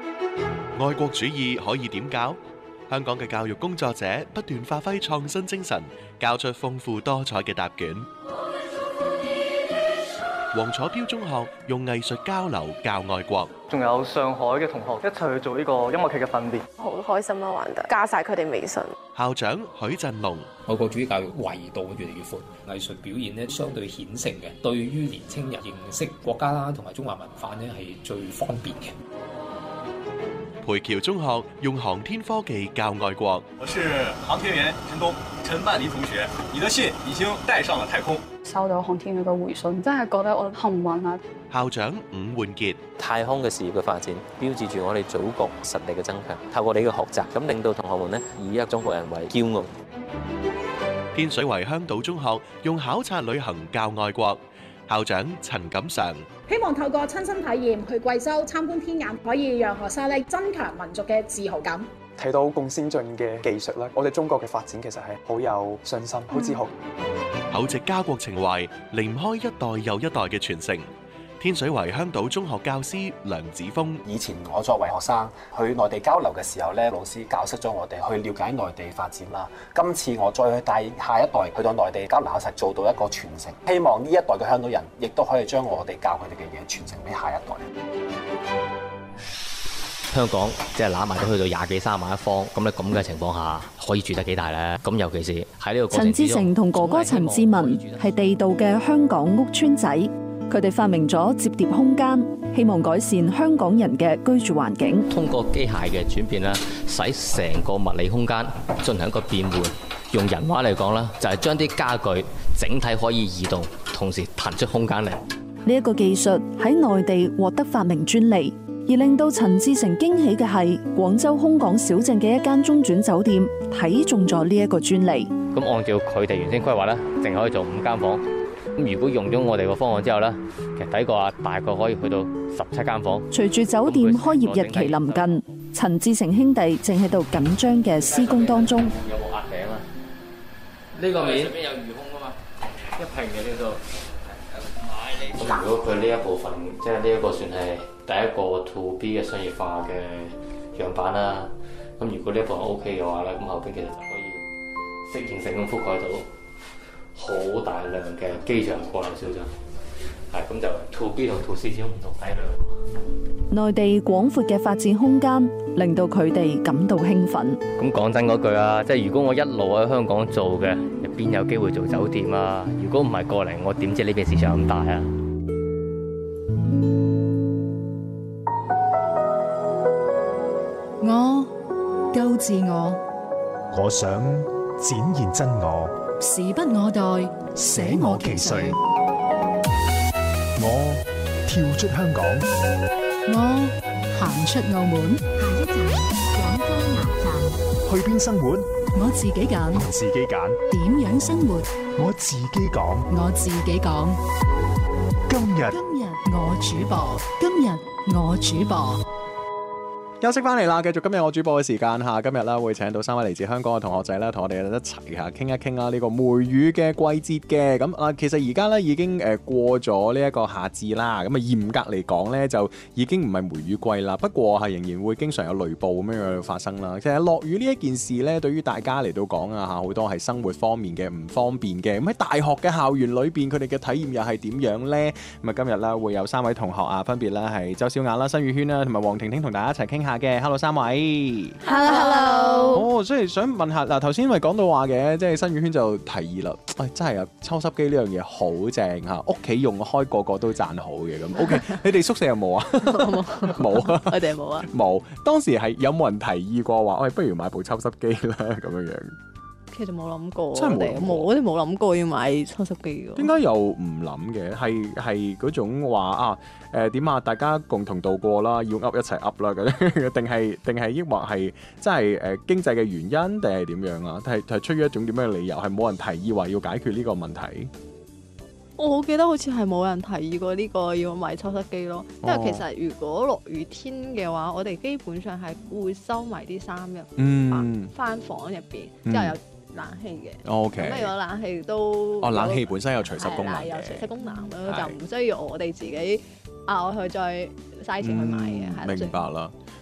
愛國主義可以點教？香港嘅教育工作者不斷發揮創新精神，教出豐富多彩嘅答卷。黃楚標中學用藝術交流教愛國， 仲有上海嘅同學一齊去做呢個音樂劇嘅訓練， 好開心啊！玩得加晒佢哋微信。 校長許振龍， 愛國主義教育維度越嚟越闊，藝術表現咧相對顯性嘅，對於年青人認識國家啦同埋中華文化咧係最方便嘅。 培僑中學用航天科技教愛國。 我是航天員陳東，陳曼妮同學，你的信已經帶上了太空。 收到航天局嘅回信，真係覺得我幸運啊！ 校長伍煥傑， 太空嘅事業嘅發展，標誌住我哋祖國實力嘅增強。透過你嘅學習，咁令到同學們呢以一個中國人為驕傲。 天水圍香島中學用考察旅行教愛國，校長陳錦常。 希望透過親身體驗去貴州參觀天眼，可以讓學生咧增強民族嘅自豪感。 睇到咁先進嘅技術咧，我哋中國嘅發展其實係好有信心、好自豪。 厚植家國情懷，離唔開一代又一代嘅傳承。天水圍香島中學教師梁子峰， 以前我作為學生去內地交流嘅時候咧，老師教識咗我哋去了解內地發展啦。今次我再去帶下一代去到內地交流，實做到一個傳承。希望呢一代嘅香港人亦都可以將我哋教佢哋嘅嘢傳承俾下一代。 香港即係攬埋都去到20幾30萬一方，咁咧咁嘅情況下，可以住得幾大咧？咁尤其是喺呢個過程之中， 陳志成同哥哥陳志文係地道嘅香港屋邨仔，佢哋發明咗摺疊空間，希望改善香港人嘅居住環境。 通過機械嘅轉變咧，使成個物理空間進行一個變換。用人話嚟講咧，就係將啲家具整體可以移動，同時騰出空間嚟。 呢一個技術喺內地獲得發明專利。而令到陳志成驚喜嘅係，廣州空港小鎮嘅一間中轉酒店睇中咗呢一個專利。 咁按照佢哋原先規劃咧，淨可以做5間房。咁如果用咗我哋個方案之後咧，其實抵過大概可以去到17間房。 隨住酒店開業日期臨近，陳志成兄弟正喺度緊張嘅施工當中。 有冇壓頂啊？呢個面上面有魚空啊嘛，一平嘅呢度。咁如果佢呢一部分，即係呢一個算係第一個 to B 嘅商業化嘅樣板啦。咁如果呢一部分 OK 嘅話咧，咁後邊其實就可以適應性咁覆蓋到好大量嘅機場過流小鎮。係咁就 to B 同 to C 之間唔同體量。 內地廣闊嘅發展空間令到佢哋感到興奮。 咁講真嗰句啊，即係如果我一路喺香港做嘅，邊有機會做酒店啊？如果唔係過嚟，我點知呢邊市場咁大啊？ 我夠自我， 我想展現真我， 時不我待，捨我其誰。 我跳出香港， 我行出澳門。下一站廣州南站， 去邊生活？ 我自己揀， 我自己揀。 點樣生活？ 我自己講， 我自己講。 今日我主播，今日我主播。 休息翻嚟啦，繼續今日我主播嘅時間嚇。今日咧會請到3位嚟自香港嘅同學仔咧，同我哋一齊嚇傾一傾啦呢個梅雨嘅季節嘅。咁啊，其實而家咧已經過咗呢一個夏至啦。咁啊嚴格嚟講咧，就已經唔係梅雨季啦。不過係仍然會經常有雷暴咁樣發生啦。其實落雨呢一件事咧，對於大家嚟到講啊嚇，好多係生活方面嘅唔方便嘅。咁喺大學嘅校園裏邊，佢哋嘅體驗又係點樣咧？咁啊今日咧會有3位同學啊，分別咧係周小雅啦、新宇軒啦，同埋黃婷婷同大家一齊傾下嘅。Hello 3位 ，Hello。 哦，即係想問下嗱，頭先咪講到話嘅，即係新宇軒就提議啦。真係啊，抽濕機呢樣嘢好正嚇，屋企用開個個都讚好嘅咁。OK， 你哋宿舍有冇啊？冇啊， 我哋冇啊。 冇。當時係有冇人提議過話，喂，不如買部抽濕機啦咁樣樣？ 其實冇諗過， 真係冇， 我哋冇諗過要買抽濕機㗎。 點解又唔諗嘅？係嗰種話啊點啊？大家共同度過啦，要噏一齊噏啦咁，定係抑或係真係經濟嘅原因，定係點樣啊？係出於一種點樣嘅理由？係冇人提議話要解決呢個問題？ 我好記得好似係冇人提議過呢個要買抽濕機咯。因為其實如果落雨天嘅話，我哋基本上係會收埋啲衫入翻房入邊，之後有冷氣嘅。 OK。 咁如果冷氣都冷氣本身有除濕功能嘅， 有除濕功能咯，就唔需要我哋自己去再嘥錢去買嘅。 明白啦。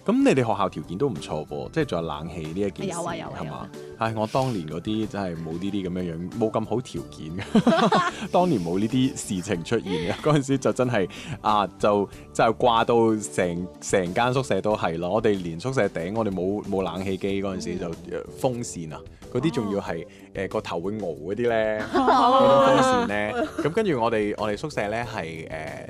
咁你哋學校條件都唔錯噃，即係仲有冷氣呢一件事， 有啊係嘛？唉，我當年嗰啲真係冇呢啲咁樣樣，冇咁好條件。當年冇呢啲事情出現嘅，嗰陣時就真係就掛到成間宿舍都係咯。我哋連宿舍頂我哋冇冷氣機嗰陣時就風扇啊，嗰啲仲要係個頭會熬嗰啲咧，嗰種風扇咧。咁跟住我哋宿舍咧係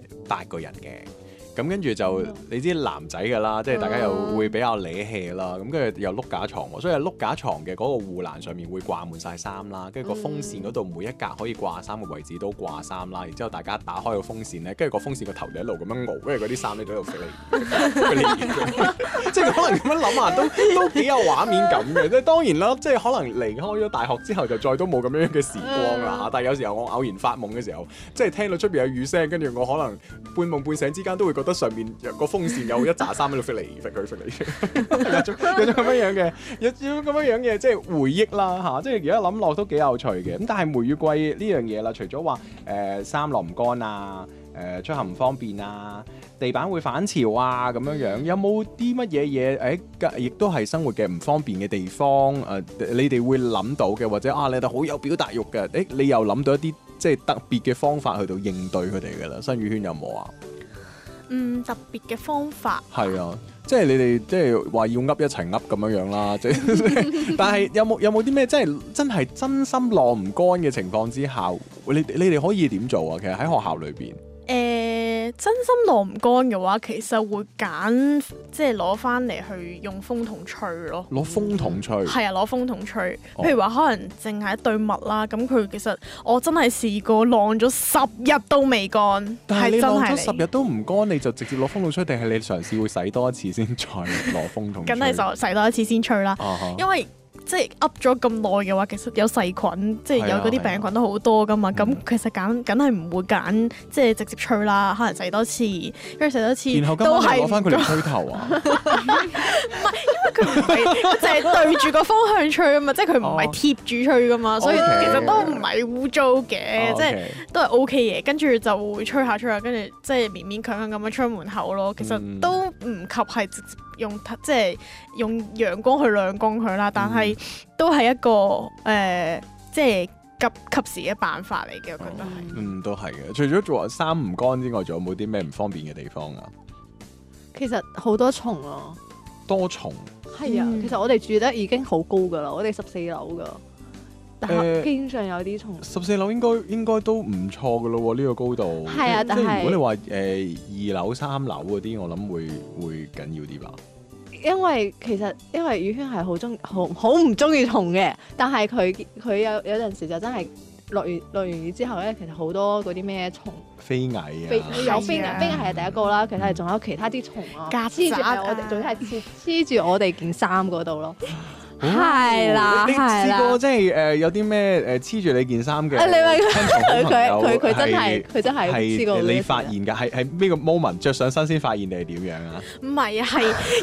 8個人嘅。咁跟住就你知男仔㗎啦，即係大家又會比較理氣啦，咁跟住又碌架床喎，所以碌架床嘅嗰個護欄上面會掛滿晒衫啦，跟住個風扇嗰度每一格可以掛衫嘅位置都掛衫啦，然之後大家打開個風扇咧，跟住個風扇個頭就一路咁樣熬，跟住嗰啲衫咧就喺度飛嚟，即係可能咁樣諗下都幾有畫面感嘅。即係當然啦，即係可能離開咗大學之後就再都冇咁樣嘅時光啦，但係有時候我偶然發夢嘅時候，即係聽到出邊有雨聲，跟住我可能半夢半醒之間都會覺得上面個風扇有一紮衫喺度飛嚟飛去，有種咁樣樣嘅，有咁樣樣嘅即係回憶啦嚇，即係而家諗落都幾有趣嘅。咁但係梅雨季呢樣嘢啦，除咗話衫落唔乾啊，出行唔方便啊，地板會反潮啊咁樣樣，有冇啲乜嘢嘢亦都係生活嘅唔方便嘅地方？你哋會諗到嘅，或者你哋好有表達欲嘅，你又諗到一啲即係特別嘅方法去到應對佢哋㗎啦？新宇軒有冇啊？ 特別嘅方法係啊，即係你哋即係話要噏一齊噏咁樣樣啦，即係但係有冇啲咩真係真心晾唔乾嘅情況之下，你哋可以點做啊？其實喺學校裏邊。 真心晾唔乾嘅話，其實會揀即係攞翻嚟去用風筒吹咯。攞風筒吹？係啊，攞風筒吹。譬如話可能淨係一對襪啦，咁佢其實我真係試過晾咗10日都未乾。 但係你晾咗10日都唔乾，你就直接攞風筒吹，定係你嘗試會洗多一次先再攞風筒吹？ 梗係就洗多一次先吹啦，因為即係噏咗咁耐嘅話，其實有細菌，即係有嗰啲病菌都好多噶嘛。咁其實梗係唔會揀即係直接吹啦，可能洗多次，跟住洗多次， 然後今晚你攞翻佢嚟吹頭啊？ 唔係，因為佢唔係淨係對住個方向吹啊嘛，即係佢唔係貼住吹噶嘛，所以其實都唔係污糟嘅，即係都係 OK 嘅。跟住就會吹下，跟住即係勉勉強強咁樣吹門口咯。其實都唔及係直接即係用陽光去亮光佢啦，但係都係一個即係及時嘅辦法嚟嘅，我覺得係。 都係嘅。除咗做衫唔乾之外，仲有冇啲咩唔方便嘅地方啊？ 其實好多蟲啊！ 多蟲？ 係啊，其實我哋住得已經好高㗎啦，我哋14樓㗎，但係經常有啲蟲。 14樓應該都唔錯㗎咯喎，呢個高度。 係啊，但係如果你話2樓、3樓嗰啲，我諗會緊要啲吧。 因為宇軒係好唔中意蟲嘅，但係佢有陣時就真係落完雨之後咧，其實好多嗰啲咩蟲， 飛蟻啊， 有飛蟻係第一個啦，其實係仲有其他啲蟲啊，黐住喺我哋，仲要係黐住我哋件衫嗰度咯。係啦， 你試過即係有啲咩黐住你件衫嘅？佢真係試過。 係你發現㗎？係咩個 moment 着上身先發現定係點樣啊？ 唔係啊，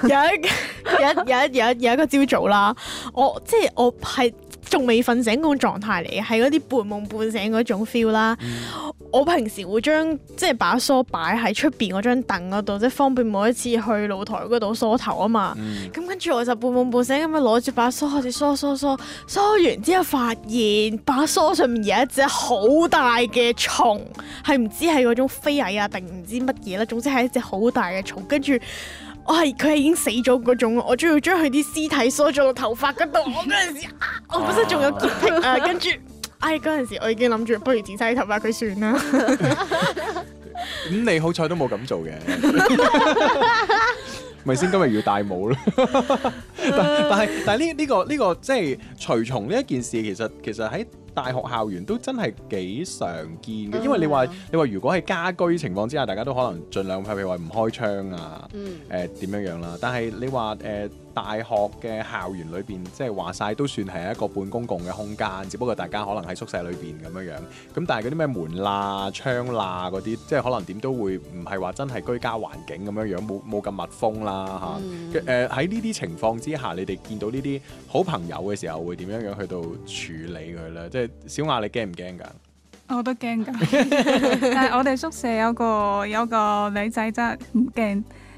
係有一個朝早啦，我係仲未瞓醒嗰種狀態嚟嘅，係嗰啲半夢半醒嗰種 feel 啦。我平時會將即係把梳擺喺出邊嗰張凳嗰度，即係方便每一次去露台嗰度梳頭啊嘛。咁跟住我就半夢半醒咁樣攞住把梳開始梳完之後，發現把梳上面有一隻好大嘅蟲，係唔知係嗰種飛蟻啊定唔知乜嘢啦，總之係一隻好大嘅蟲。跟住佢係已經死咗嗰種，我仲要將佢啲屍體梳咗落頭髮嗰度。我嗰陣時我本身仲有潔癖啊，跟住嗰陣時我已經諗住不如剪晒啲頭髮佢算啦。 咁你好彩都冇咁做嘅，咪先今日要戴帽咯。但係呢個即係除蟲呢一件事，其實喺大學校園都真係幾常見嘅，因為你話如果係家居情況之下，大家都可能盡量譬如話唔開窗啊，點樣樣啦。但係你話大學嘅校園裏邊，即係話晒都算係一個半公共嘅空間，只不過大家可能喺宿舍裏邊咁樣樣。咁但係嗰啲咩門罅、窗罅嗰啲，即係可能點都會唔係話真係居家環境咁樣樣，冇咁密封啦嚇。喺呢啲情況之下，你哋見到呢啲好朋友嘅時候，會點樣樣去到處理佢咧？即係小亞，你驚唔驚㗎？ 我都驚㗎，但係我哋宿舍有個女仔真係唔驚。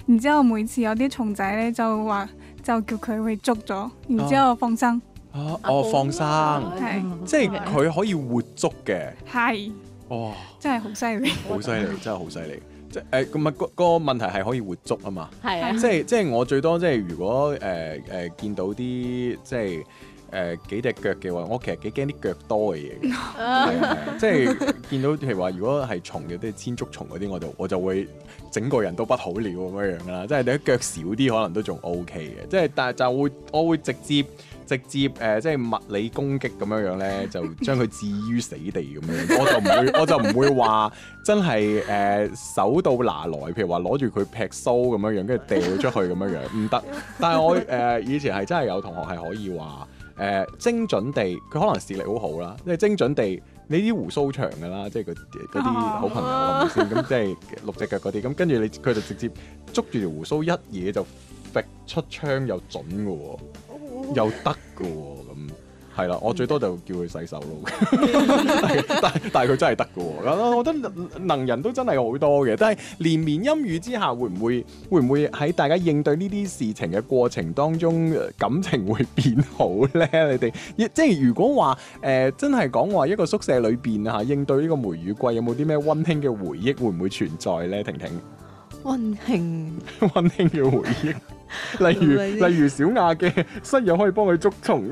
然之後每次有啲蟲仔咧就叫佢去捉咗，然之後放生。 放生， 係即係佢可以活捉嘅。 係。 哇！ 真係好犀利。 好犀利，真係好犀利。即係咁啊！個問題係可以活捉啊嘛。 係啊。 即係我最多即係如果見到啲即係幾隻腳嘅話，我其實幾驚啲腳多嘅嘢嘅。即係見到譬如話，如果係蟲嘅，即係千足蟲嗰啲，我就會整個人都不好了咁樣樣啦。即係你啲腳少啲，可能都仲 OK 嘅。即係但係我會直接即係物理攻擊咁樣樣咧，就將佢置於死地咁樣。我就唔會話真係手到拿來，譬如話攞住佢劈須咁樣樣，跟住掉出去咁樣樣，唔得。但係我以前係真係有同學係可以話精準地，佢可能視力好好啦，即係精準地，你啲胡鬚長㗎啦，即係嗰啲好朋友係咪先？咁即係6隻腳嗰啲，咁跟住佢就直接捉住條胡鬚一嘢就揈出槍又準㗎喎。又得嘅喎，咁係啦，我最多就叫佢洗手咯。但係佢真係得嘅喎，我覺得能人都真係好多嘅。但係連綿陰雨之下，會唔會喺大家應對呢啲事情嘅過程當中，感情會變好咧？你哋即係如果話真係講話一個宿舍裏邊啊，應對呢個梅雨季有冇啲咩溫馨嘅回憶會唔會存在咧？婷婷， 溫馨嘅回憶。例如小亞嘅室友可以幫佢捉蟲，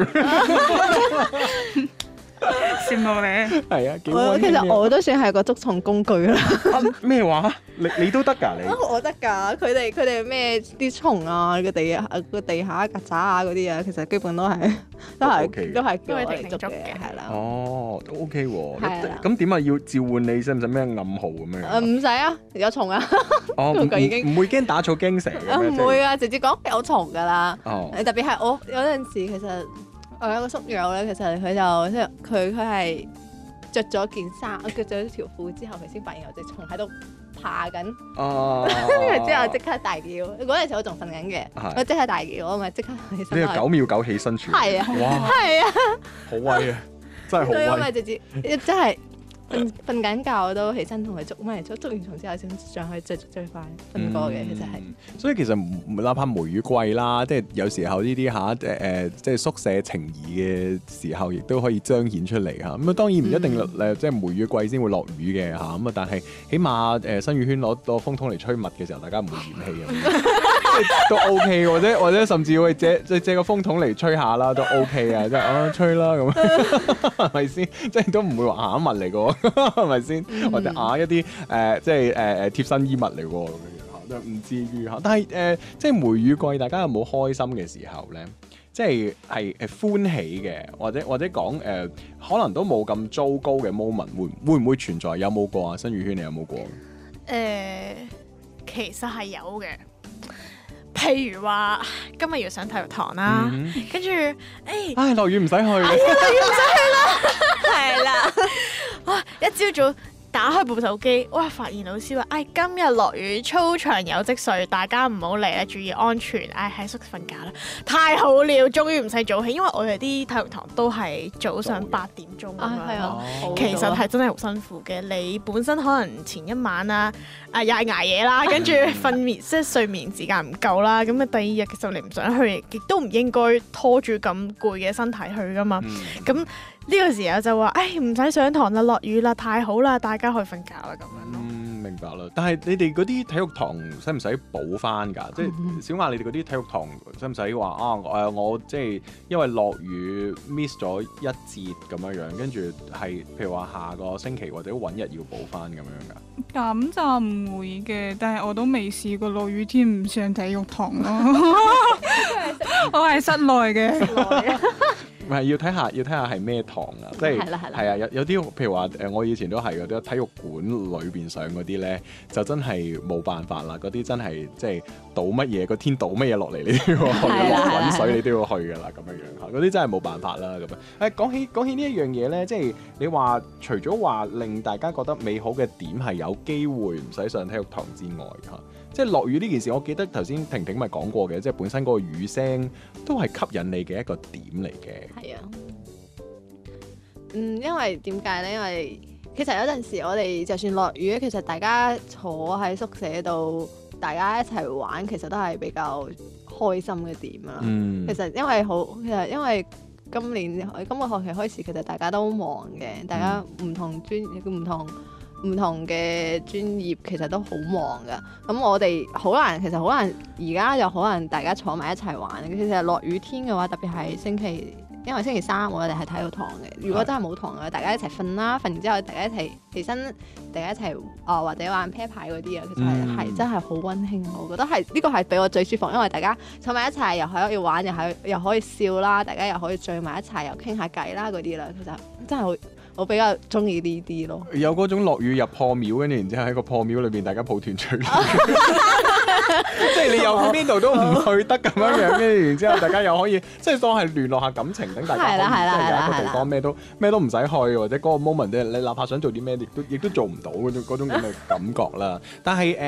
羨慕你。 係啊，幾溫馨嘅。 其實我都算係個捉蟲工具啦。 咩話？你都得㗎你？ 我得㗎，佢哋咩啲蟲啊，個地下曱甴啊嗰啲啊，其實基本都係叫我嚟捉嘅，係啦。 哦，都 OK 喎。咁點啊？要召喚你，使唔使咩暗號咁樣？ 唔使啊，有蟲啊。 哦，唔會驚打草驚蛇嘅咩？ 唔會啊，直接講有蟲㗎啦。 哦。 特別係我有陣時其實。我有個宿友咧，其實佢就即係佢係着咗件衫，着咗條褲之後，佢先發現有隻蟲喺度爬緊。 哦， 跟住之後即刻大叫，嗰陣時我仲瞓緊嘅，我即刻大叫，我咪即刻起身。 呢個9秒9起身處理。 係啊， 哇， 係啊， 好威啊，真係好威。 所以我咪直接真係。瞓緊覺我都起身同佢捉完蟲之後先上去最快瞓過嘅，其實係。 所以其實哪怕梅雨季啦，即係有時候呢啲即係宿舍情誼嘅時候，亦都可以彰顯出嚟嚇。咁啊當然唔一定即係梅雨季先會落雨嘅嚇。咁啊但係起碼新宇軒攞風筒嚟吹襪嘅時候，大家唔會嫌棄啊，都 OK， 或者甚至會借個風筒嚟吹下啦，都 OK 啊，即係吹啦咁，係咪先？即係都唔會話嚇襪嚟個。係咪先？或者一啲即係貼身衣物嚟喎，咁樣嚇，唔至於嚇。但係即係梅雨季，大家有冇開心嘅時候咧？即係歡喜嘅，或者講可能都冇咁糟糕嘅 moment，會唔會存在？有冇過啊？新宇軒你有冇過？ 其實係有嘅。譬如話今日要上體育堂啦，跟住落雨唔使去， 落雨唔使去啦，係啦，哇！一朝早打開部手機，哇！發現老師話：今日落雨，操場有積水，大家唔好嚟啦，注意安全。喺宿舍瞓覺啦，太好了，終於唔使早起，因為我哋啲體育堂都係早上8點鐘咁樣，其實係真係好辛苦嘅。你本身可能前一晚又係捱夜啦，跟住即係睡眠時間唔夠啦，咁第二日其實你唔想去，亦都唔應該拖住咁攰嘅身體去噶嘛。咁呢個時候就話：唔使上堂啦，落雨啦，太好啦，大家可以瞓覺啦咁樣咯。 明白啦。但係你哋嗰啲體育堂使唔使補翻㗎？即係小亞，你哋嗰啲體育堂使唔使話我即係因為落雨 miss 咗一節咁樣，跟住係譬如話下個星期或者揾日要補翻咁樣㗎？ 咁就唔會嘅，但係我都未試過落雨天唔上體育堂咯。我係室內嘅。 唔係要睇下係咩堂啊，即係係啊，有啲譬如話我以前都係嗰啲體育館裏邊上嗰啲咧，就真係冇辦法啦。嗰啲真係即係倒乜嘢，個天倒乜嘢落嚟，你都要去揾水，你都要去㗎啦，咁樣樣嚇。嗰啲真係冇辦法啦咁樣。講起呢一樣嘢咧，即係你話除咗話令大家覺得美好嘅點係有機會唔使上體育堂之外嚇。即係落雨呢件事，我記得頭先婷婷咪講過嘅，即係本身嗰個雨聲都係吸引你嘅一個點嚟嘅。係啊， 因為點解咧？因為其實有陣時我哋就算落雨咧，其實大家坐喺宿舍度大家一齊玩，其實都係比較開心嘅點啦。其實因為今個學期開始，其實大家都好忙嘅，大家唔同嘅專業其實都好忙噶。咁我哋其實好難，而家又好難大家坐埋一齊玩。其實落雨天嘅話，特別係因為星期三我哋係體育堂嘅。如果真係冇堂嘅話，大家一齊瞓啦，瞓完之後大家一齊起身，大家一齊或者玩啤牌嗰啲啊，其實係真係好溫馨。我覺得呢個係俾我最舒服，因為大家坐埋一齊又可以玩，又可以笑啦，大家又可以聚埋一齊，又傾下偈啦嗰啲啦。其實真係我比較中意呢啲咯。有嗰種落雨入破廟，跟住然之後喺個破廟裏邊大家抱團取暖，即係你又邊度都唔去得咁樣樣，跟住然之後大家又可以即係當係聯絡下感情，等大家可以即係有一個地方咩都唔使去，或者嗰個 moment 你哪怕想做啲咩，亦都做唔到嗰種咁嘅感覺啦。但係